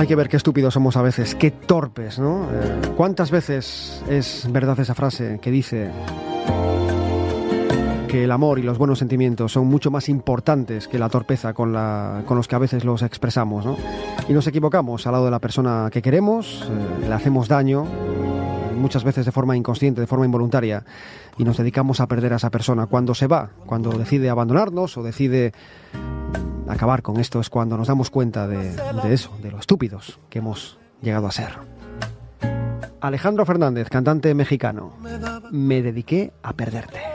Hay que ver qué estúpidos somos a veces, qué torpes, ¿no? ¿Cuántas veces es verdad esa frase que dice que el amor y los buenos sentimientos son mucho más importantes que la torpeza con los que a veces los expresamos, ¿no? Y nos equivocamos al lado de la persona que queremos, le hacemos daño, muchas veces de forma inconsciente, de forma involuntaria, y nos dedicamos a perder a esa persona. Cuando se va, cuando decide abandonarnos o decide acabar con esto, es cuando nos damos cuenta de eso, de lo estúpidos que hemos llegado a ser. Alejandro Fernández, cantante mexicano. Me dediqué a perderte.